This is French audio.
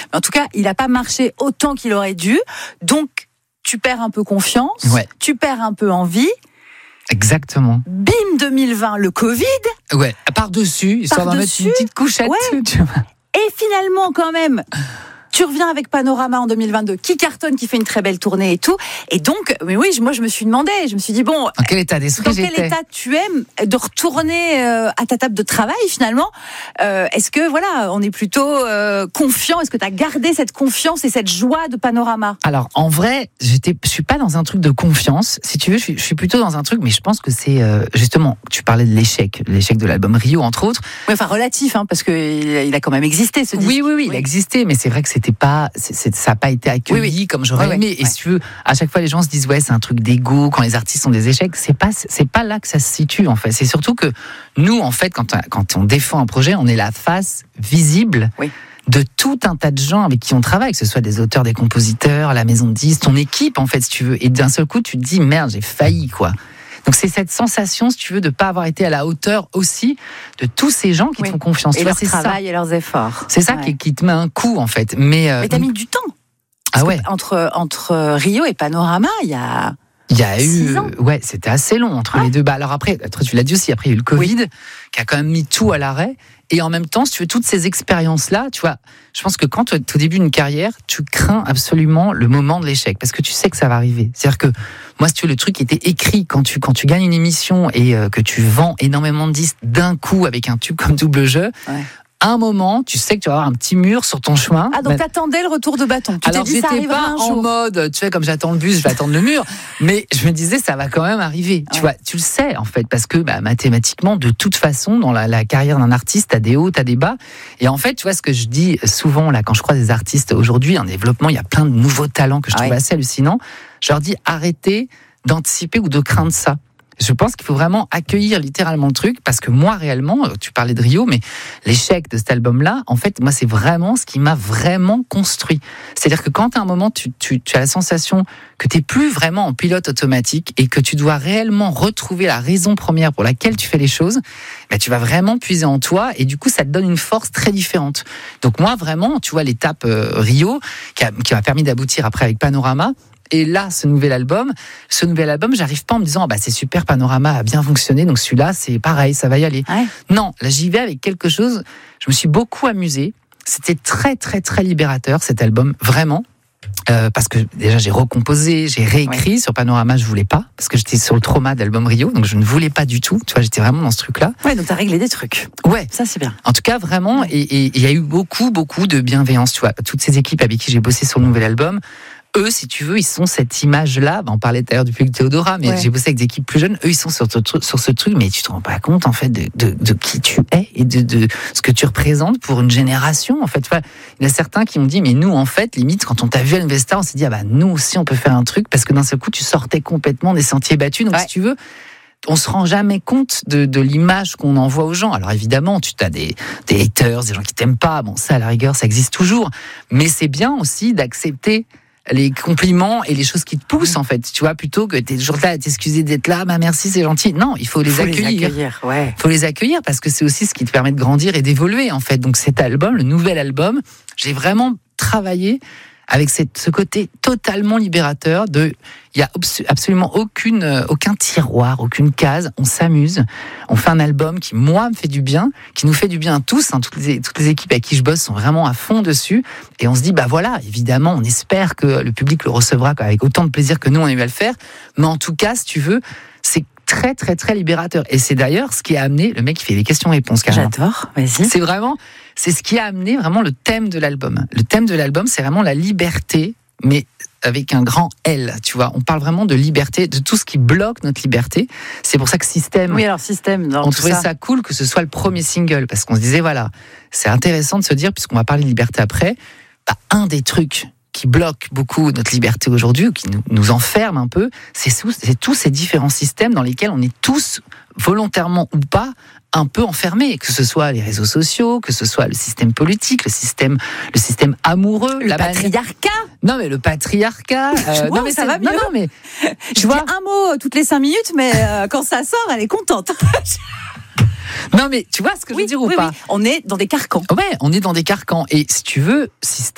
Mais en tout cas, il n'a pas marché autant qu'il aurait dû. Donc, tu perds un peu confiance, tu perds un peu envie. Exactement. Bim, 2020, le Covid. Ouais, par-dessus, histoire d'en mettre une petite couchette. Ouais. Et finalement, quand même, tu reviens avec Panorama en 2022, qui cartonne, qui fait une très belle tournée et tout. Et donc, mais oui, moi je me suis demandé, je me suis dit, bon, dans quel état d'esprit dans quel état tu aimes de retourner à ta table de travail finalement. Est-ce que, voilà, on est plutôt confiant? Est-ce que tu as gardé cette confiance et cette joie de Panorama? Alors, en vrai, je suis pas dans un truc de confiance. Si tu veux, je suis plutôt dans un truc, mais je pense que c'est, justement, tu parlais de l'échec de l'album Rio, entre autres. Oui, enfin, relatif, hein, parce qu'il a quand même existé, ce disque. Oui, il a existé, mais c'est vrai que ça n'a pas été accueilli comme j'aurais aimé. Et si tu veux, à chaque fois, les gens se disent, ouais, c'est un truc d'ego, quand les artistes ont des échecs. C'est pas là que ça se situe, en fait. C'est surtout que nous, en fait, quand on défend un projet, on est la face visible de tout un tas de gens avec qui on travaille, que ce soit des auteurs, des compositeurs, la maison de disques, ton équipe, en fait, si tu veux. Et d'un seul coup, tu te dis, merde, j'ai failli, quoi. Donc c'est cette sensation, si tu veux, de ne pas avoir été à la hauteur aussi de tous ces gens qui te font confiance. Et leur travail et leurs efforts. C'est ça qui te met un coup, en fait. Mais t'as mis du temps. Entre Rio et Panorama, il y a eu 6 ans. Ouais, c'était assez long entre les deux. Bah alors après, tu l'as dit aussi, après il y a eu le Covid qui a quand même mis tout à l'arrêt. Et en même temps, si tu veux, toutes ces expériences-là, tu vois, je pense que quand tu es au début d'une carrière, tu crains absolument le moment de l'échec, parce que tu sais que ça va arriver. C'est-à-dire que, moi, si tu veux, le truc était écrit quand tu gagnes une émission et que tu vends énormément de disques d'un coup avec un tube comme Double Jeu, à un moment, tu sais que tu vas avoir un petit mur sur ton chemin. Ah, donc t'attendais le retour de bâton. Alors, j'étais pas en mode, tu sais, comme j'attends le bus, je vais attendre le mur. Mais je me disais, ça va quand même arriver. Tu vois, tu le sais, en fait, parce que, mathématiquement, de toute façon, dans la carrière d'un artiste, t'as des hauts, t'as des bas. Et en fait, tu vois, ce que je dis souvent, là, quand je croise des artistes aujourd'hui, en développement, il y a plein de nouveaux talents que je trouve assez hallucinants. Je leur dis, arrêtez d'anticiper ou de craindre ça. Je pense qu'il faut vraiment accueillir littéralement le truc, parce que moi, réellement, tu parlais de Rio, mais l'échec de cet album-là, en fait, moi, c'est vraiment ce qui m'a vraiment construit. C'est-à-dire que quand à un moment, tu as la sensation que tu n'es plus vraiment en pilote automatique et que tu dois réellement retrouver la raison première pour laquelle tu fais les choses, tu vas vraiment puiser en toi et du coup, ça te donne une force très différente. Donc moi, vraiment, tu vois, l'étape Rio, qui m'a permis d'aboutir après avec Panorama. Et là, ce nouvel album, j'arrive pas en me disant, c'est super, Panorama a bien fonctionné, donc celui-là, c'est pareil, ça va y aller. Ouais. Non, là, j'y vais avec quelque chose, je me suis beaucoup amusée. C'était très, très, très libérateur, cet album, vraiment. Parce que déjà, j'ai recomposé, j'ai réécrit. Sur Panorama, je voulais pas, parce que j'étais sur le trauma d'album Rio, donc je ne voulais pas du tout. Tu vois, j'étais vraiment dans ce truc-là. Ouais, donc t'as réglé des trucs. Ouais. Ça, c'est bien. En tout cas, vraiment, et il y a eu beaucoup, beaucoup de bienveillance. Tu vois, toutes ces équipes avec qui j'ai bossé sur le nouvel album, eux, si tu veux, ils sont cette image-là. On parlait d'ailleurs du public Théodora, mais j'ai bossé avec des équipes plus jeunes. Eux, ils sont sur ce truc, mais tu te rends pas compte, en fait, de qui tu es et de ce que tu représentes pour une génération, en fait. Enfin, il y en a certains qui m'ont dit, mais nous, en fait, limite, quand on t'a vu à Investor, on s'est dit, nous aussi, on peut faire un truc, parce que d'un seul coup, tu sortais complètement des sentiers battus. Donc, si tu veux, on se rend jamais compte de l'image qu'on envoie aux gens. Alors évidemment, tu as des haters, des gens qui t'aiment pas. Bon, ça, à la rigueur, ça existe toujours. Mais c'est bien aussi d'accepter les compliments et les choses qui te poussent, en fait, tu vois, plutôt que t'es toujours là à t'excuser d'être là, merci, c'est gentil. Non, il faut les accueillir. Il faut les accueillir, parce que c'est aussi ce qui te permet de grandir et d'évoluer, en fait. Donc cet album, le nouvel album, j'ai vraiment travaillé avec ce côté totalement libérateur il y a absolument aucun tiroir, aucune case, on s'amuse, on fait un album qui, moi, me fait du bien, qui nous fait du bien à tous, toutes les équipes avec qui je bosse sont vraiment à fond dessus, et on se dit, voilà, évidemment, on espère que le public le recevra avec autant de plaisir que nous, on a eu à le faire, mais en tout cas, si tu veux, c'est très, très, très libérateur, et c'est d'ailleurs ce qui a amené, le mec qui fait des questions-réponses, carrément. J'adore, vas-y. C'est ce qui a amené vraiment le thème de l'album. Le thème de l'album, c'est vraiment la liberté, mais avec un grand L, tu vois. On parle vraiment de liberté, de tout ce qui bloque notre liberté. C'est pour ça que Système... Oui, alors Système... On trouvait ça cool que ce soit le premier single, parce qu'on se disait, voilà, c'est intéressant de se dire, puisqu'on va parler de liberté après, un des trucs qui bloque beaucoup notre liberté aujourd'hui, ou qui nous enferme un peu, c'est tous ces différents systèmes dans lesquels on est tous, volontairement ou pas, un peu enfermés, que ce soit les réseaux sociaux, que ce soit le système politique, le système amoureux, le patriarcat. Non, mais le patriarcat. Non, mais ça va mieux. Non, mais je vois un mot toutes les 5 minutes, mais quand ça sort, elle est contente. Non, mais tu vois ce que je veux dire ou pas? Oui. On est dans des carcans. Ouais, on est dans des carcans. Et si tu veux, Système